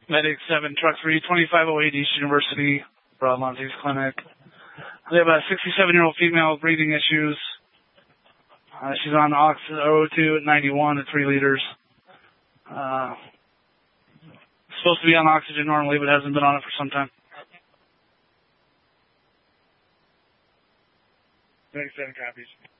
Medic 7, Truck 3, 2508 East University, Broadmont's Clinic. We have a 67-year-old female with breathing issues. She's on oxygen O2 at 91 at 3 liters. Supposed to be on oxygen normally, but hasn't been on it for some time. Medic 7 copies.